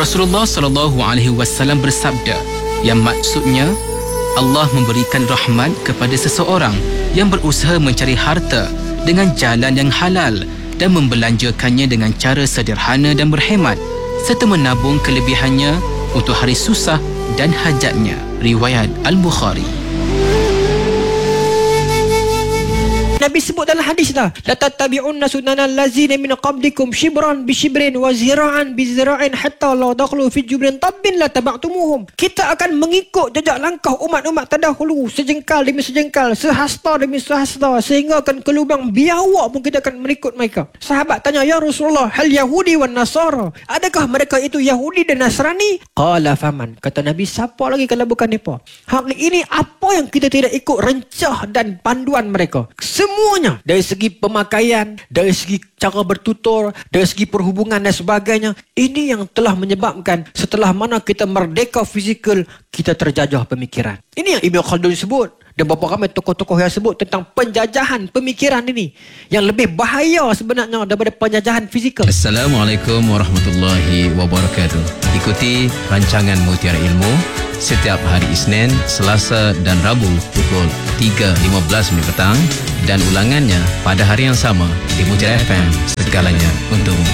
Rasulullah SAW bersabda, yang maksudnya Allah memberikan rahmat kepada seseorang yang berusaha mencari harta dengan jalan yang halal dan membelanjakannya dengan cara sederhana dan berhemat, serta menabung kelebihannya untuk hari susah dan hajatnya. Riwayat Al-Bukhari. Nabi sebut dalam hadis dah, la tattabi'unna sunanal lazina min qablikum shibran bi shibrin wa zira'an bi zira'in hatta la dakhlu fi jubrin tabbin la taba'tumuhum. Kita akan mengikut jejak langkah umat-umat terdahulu, sejengkal demi sejengkal, sehasta demi sehasta, sehingga akan ke lubang biawak pun kita akan mengikut mereka. Sahabat tanya, ya Rasulullah, hal Yahudi wan Nasara, adakah mereka itu Yahudi dan Nasrani? Qala faman, kata Nabi, siapa lagi kalau bukan mereka? Hari ini apa yang kita tidak ikut rencah dan panduan mereka? Semuanya, dari segi pemakaian, dari segi cara bertutur, dari segi perhubungan dan sebagainya. Ini yang telah menyebabkan setelah mana kita merdeka fizikal, kita terjajah pemikiran. Ini yang Ibn Khaldun sebut. Dan beberapa ramai tokoh-tokoh yang sebut tentang penjajahan pemikiran ini, yang lebih bahaya sebenarnya daripada penjajahan fizikal. Assalamualaikum warahmatullahi wabarakatuh. Ikuti rancangan Mutiara Ilmu setiap hari Isnin, Selasa dan Rabu pukul 3.15 petang dan ulangannya pada hari yang sama di Mutiara FM, segalanya untukmu.